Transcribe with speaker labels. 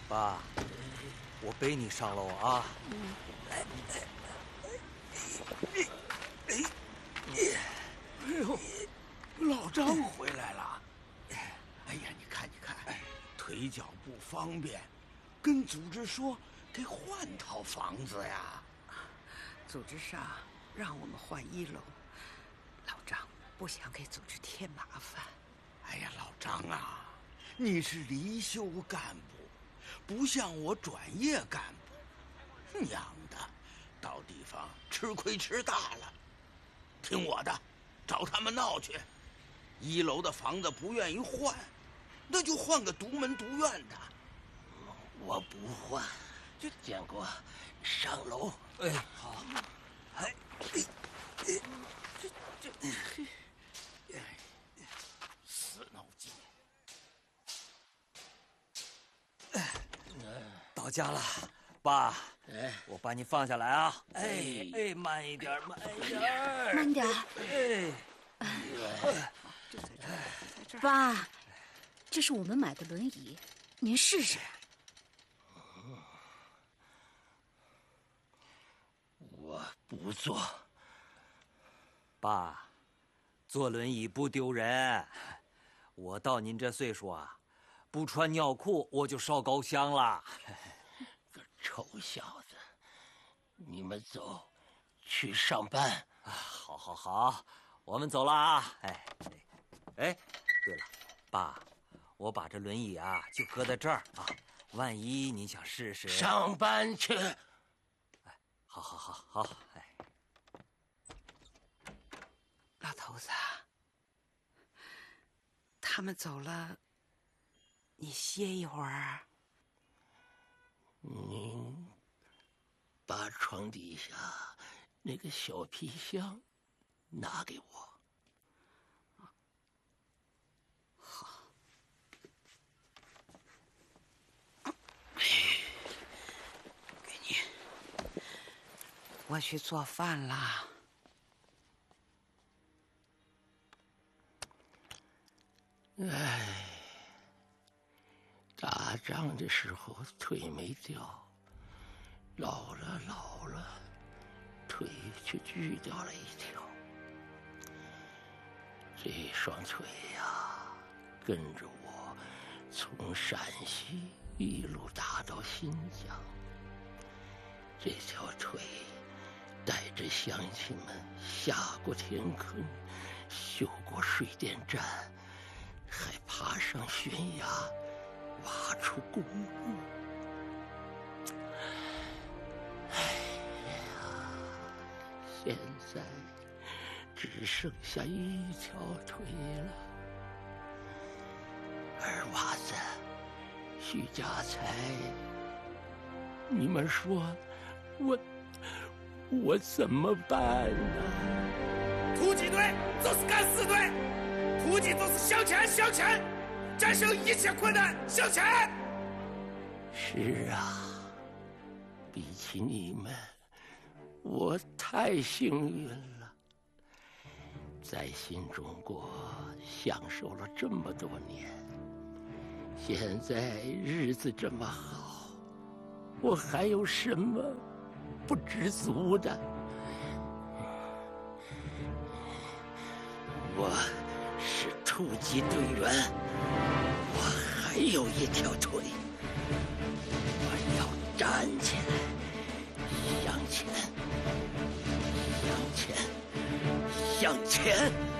Speaker 1: 爸，我背你上楼啊。来，
Speaker 2: 哎呦，老张回来了。哎呀，你看，腿脚不方便，跟组织说给换套房子呀。
Speaker 3: 组织上让我们换1楼，老张不想给组织添麻烦。
Speaker 2: 哎呀，老张啊，你是离休干部，不像我转业干部，娘的，到地方吃亏吃大了。听我的，找他们闹去。1楼的房子不愿意换，那就换个独门独院的。
Speaker 4: 我不换，建国，上楼。
Speaker 1: 哎，好。哎，
Speaker 2: 死脑筋。
Speaker 1: 到家了，爸。
Speaker 4: 哎，
Speaker 1: 我把你放下来啊！哎，慢一点，慢一点，
Speaker 5: 慢点。
Speaker 3: 就在这儿，
Speaker 5: 爸，这是我们买的轮椅，您试试。
Speaker 4: 我不坐。
Speaker 1: 爸，坐轮椅不丢人。我到您这岁数啊，不穿尿裤我就烧高香了。
Speaker 4: 个臭小子，你们走，去上班。
Speaker 1: 好，我们走了啊！哎，对了，爸，我把这轮椅啊就搁在这儿啊，万一您想试试。
Speaker 4: 上班去。
Speaker 1: 好，哎。
Speaker 3: 老头子，他们走了，你歇一会儿。
Speaker 4: 您把床底下那个小皮箱拿给我。
Speaker 3: 好。给你。我去做饭啦。
Speaker 4: 哎，打仗的时候腿没掉，老了，腿却锯掉了一条。这双腿呀，跟着我从陕西一路打到新疆。这条腿带着乡亲们下过田坑，修过水电站，还爬上悬崖，挖出公路。哎呀，现在只剩下一条腿了。二娃子，徐家财，你们说我怎么办呢？
Speaker 6: 突击队就是敢死队，突击就是向前，战胜一切困难，向前。
Speaker 4: 是啊，比起你们，我太幸运了，在新中国享受了这么多年，现在日子这么好，我还有什么不知足的？我是突击队员，我还有一条腿，我要站起来，向前，向前，向前。